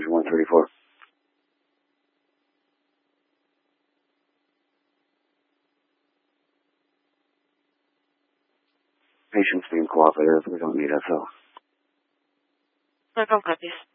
134. Patient's being cooperative. We don't need SO. No copies.